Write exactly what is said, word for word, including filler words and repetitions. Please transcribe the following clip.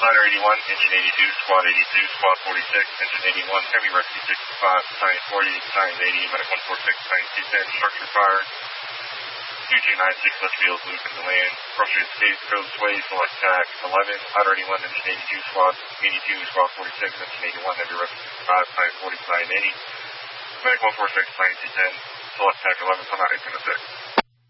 Ladder eighty-one, Engine eighty-two, Squad eighty-two, Squad forty-six, Engine eighty-one, Heavy Rescue sixty-five, Battalion forty, Battalion eighty, Medic one forty-six, Battalion two ten, Structure Fire, two two nine six, left field, loop into land, Frustrated Escape, Code Sway, Select Tac, eleven, Ladder eighty-one, Engine eighty-two, Squad eighty-two, Squad forty-six, Engine eighty-one, Heavy Rescue sixty-five, Battalion forty, Battalion eighty, Medic one forty-six, Battalion two ten, Select Tac eleven, come out eighteen oh six.